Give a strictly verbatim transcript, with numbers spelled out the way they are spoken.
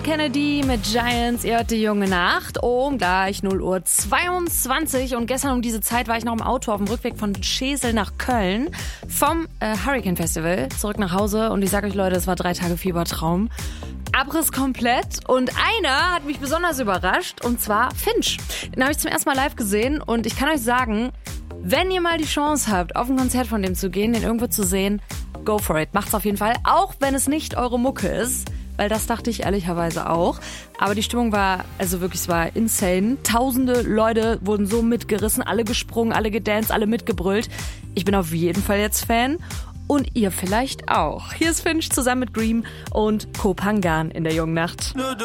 Kennedy mit Giants, ihr hört die junge Nacht um gleich null Uhr zweiundzwanzig und gestern um diese Zeit war ich noch im Auto auf dem Rückweg von Schesel nach Köln vom äh, Hurricane Festival zurück nach Hause und ich sag euch Leute, es war drei Tage Fiebertraum. Abriss komplett und einer hat mich besonders überrascht und zwar Finch. Den habe ich zum ersten Mal live gesehen und ich kann euch sagen, wenn ihr mal die Chance habt, auf ein Konzert von dem zu gehen, den irgendwo zu sehen, go for it. Macht's auf jeden Fall, auch wenn es nicht eure Mucke ist. Weil das dachte ich ehrlicherweise auch. Aber die Stimmung war, also wirklich, es war insane. Tausende Leute wurden so mitgerissen, alle gesprungen, alle gedanced, alle mitgebrüllt. Ich bin auf jeden Fall jetzt Fan. Und ihr vielleicht auch. Hier ist Finch zusammen mit Dream und Kopangan in der jungen Nacht.